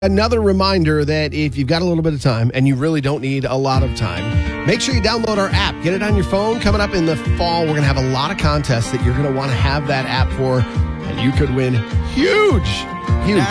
Another reminder that if you've got a little bit of time and you really don't need a lot of time, make sure you download our app. Get it on your phone. Coming up in the fall, we're going to have a lot of contests that you're going to want to have that app for, and you could win huge